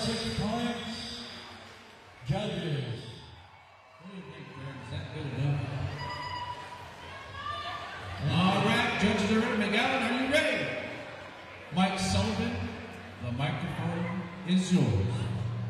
6 points. Judges. What do you think, Karen? Is that good enough? All right, judges are ready. McGowan, are you ready? Mike Sullivan, the microphone is yours.